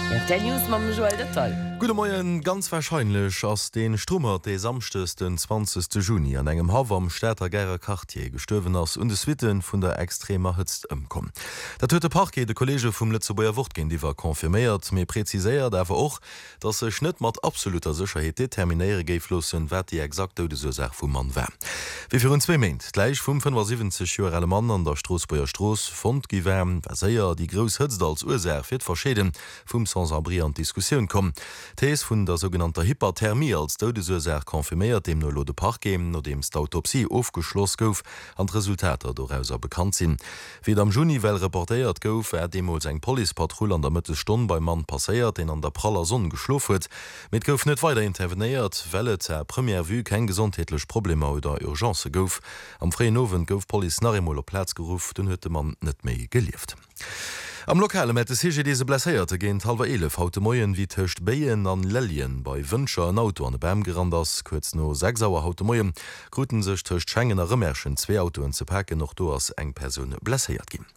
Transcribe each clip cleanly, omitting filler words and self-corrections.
Der News mam Joel Detail. Gute Morgen, ganz wahrscheinlich aus den Strummer des samstes den 20. Juni an engem Hawer am Städter Geirer Quartier gestorben ass und es Witten vun der extremer Hützt ëmkom. Dat huete Parke de Kollege vum Lettzebuer Wurtgin diewer konfirméiert, mé preziséiert awer och, dat se net mat absoluter Sicherheit determinéiere Geiflossen wat die exakte Ursache vum Mann wär. Wie fir un 2 Meint, gleich vum 75 Jahre Mann an der Straßburger Straß fand giwärm, séier die Gros Hützt als Ursache fir d'Verschäden vum Sans-Abri an Diskussion kom. Thees vun der sogenannter Hyperthermie als Todesursache konfirmiert dem no de Parke, no dem d'Autopsie aufgeschloss gouf an Resultater doauser bekannt sinn. Wie am Juni well reportéiert gouf, demos eng Polizeipatrouille an der Mittelstunde beim Mann passéiert, den an der praller Sonne geschlof huet. Mit gouf net weiter interveniert, wellet premier vu kein gesundheitlich Problem oder Urgence gouf. Am freien Nowen gouf Police Narimoler Platz gerufen, den huete man net méi gelieft. Am Lokale met sige diese blessierte géint halber 11 haute Moien wie töcht Beien an Lellien bei Wënscher an Auto an de Bäm geranders, kurz no 6 sauer haute Moien, gruten sech töcht Schengener Rëmmerschen 2 Autoen ze packen noch do ass eng Perune blessiert gin.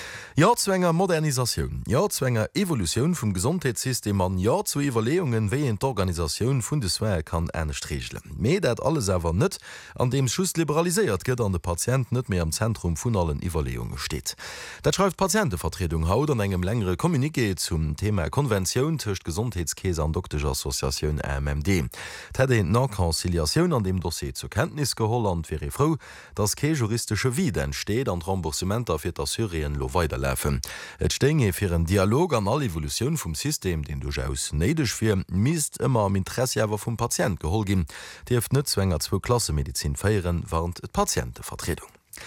Ja zu enger Modernisation, ja zu enger Evolution vum Gesundheitssystem an ja zu Evaluungen wéi d'Organisationun vun de Swer kann ernst regeln. Me dat alles awer net, an dem Schuss liberalisiert gëtt an de Patient net mehr am Zentrum vun allen Evaluungen steht. Dat schreibt Patientenvertretung haut an engem längere Kommuniqué zum Thema Konvention tcht Gesundheitskäse an Doktor Association MMD. Täde na Konziliation an dem Dossier zur Kenntnis geholland wäre froh, dass ke juristische Wie entsteht an Remboursementer fir der Syrien lo weiter. Et stenge fir en Dialog an all Evolution vum System, den duchaus neidech fir mist immer am Interesse awer vum Patient gehol gin, Dieft net zwnger 2 Klassemedizin feieren warend et Patientenvertretung.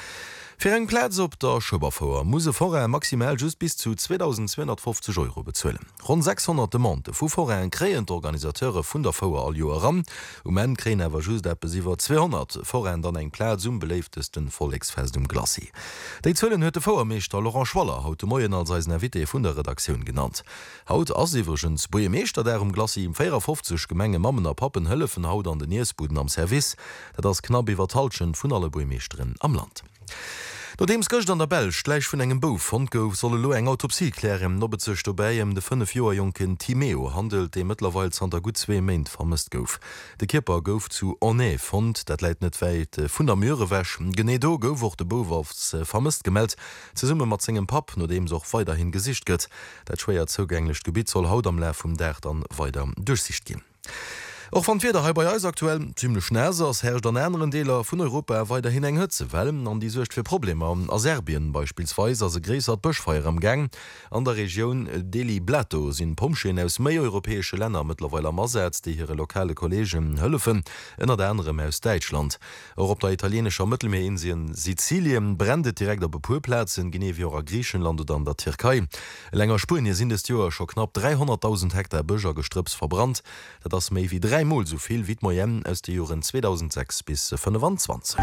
Für eng Plätz op der Schoberfoer muss vorher maximal just bis zu 2250 € bezzuelen. Rund 600 Monate vu vorher en kreent Organisateure vun der Foer all Joer ran, en kreen awer just besiwer 200 vorher dann eng Plätz beleeftesten Volksfest Glasi. Dei Zëllen huet de Foermeester Laurent Schwaller haut Moien als als Navité vun der Redaktion genannt. Haut asiwwergens Boemeester der Glasi im 450 Gemenge Mammener Pappen hëllefen haut an den Niersbuden am Service, dat ass knapp iwwer Talschen vun alle Boemeesteren am Land. No dems gocht an der Belsch gleich vun engem Bouf von gouf solle lo eng Autopsie klären no bezecht vorbeiem de 5 Joer Jonken Timeo handelt de mittlerweile an der gut 2 Meint vermisst gouf. De Kipper gouf zu Oné fand, dat leit net weit vun der Mürewäsch. Genedo gouf wo de Bowafs vermisst gemeldt, ze summe mat zinggem Pap, no dem soch weiterhin gesicht gëtt. Dat schwéier zugänglich Gebiet soll haut am Läf vum Dach dann weiter durchsicht gin. Auch van Feder bei Eis aktuell ziemlich schnäser als herrscht an anderen Deler vun Europa weiterhin eng Hëtze wellen an die secht fir Probleme an Serbien beispielsweise as gräser Bëchfeier am Gang an der Region Deli Blato sind Pomschen aus méi europäesche Länder mittlerweile Massetz, die ihre lokale Kollegen hëllefen ënner der anderem aus Deutschland. Auch op der italienscher Mittelmeerinsien Sizilien brendet direkt op Bepurplätzen Genevierer Griechenland oder an der Türkei. Länger Spuren sind es Joer schon knapp 300.000 Hektar Bëgergestrüpps verbrannt, dat das méi wie 3 Mal so viel wie Moyen aus den Jahren 2006 bis 2025.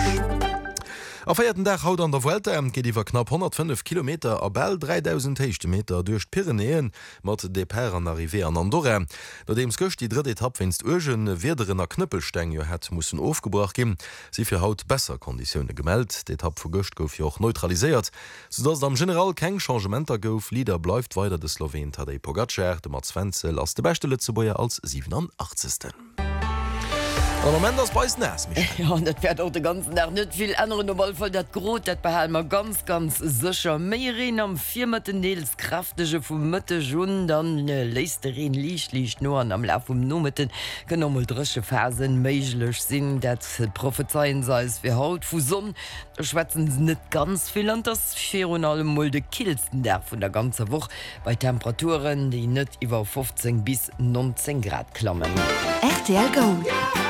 Auf feierten Tag haut an der Vuelta geht iwwer knapp 105 Kilometer abel 3000 Meter durch Pyrenäen mat de Per an Arrivé an Andorra. Nachdem gocht die dritte Etappe winst Urgen wederenner Knüppelsteng jo het mussssen aufgebracht gin, sie fir haut besser Konditionen gemeldt. Die Etappe vu Gocht gouf jo auch neutralisiert, sodass am General keng Changementer gouf. Lieder bleibt weiter de Slowen Tadej Pogacar, de Mats Wenzel as de beste Lützebuer als 87. Moment das bei nass Ja, dat fährt auch den ganzen Tag net viel andere normal voll dat Grot, dat behalen wir ganz sicher. Meirin am 4 Neels kraftige vum Mitte Jun, dann Leisterin liicht nur an am Lauf Nometen genommen dresche Phasen meiglech sinn, dat prophezeien sei es wie haut vu Sonn. Schwätzen net ganz viel an das allem mulde killsten der von der ganze Woche bei Temperaturen, die net iwwer 15 bis 19 Grad klammen. RTL Go.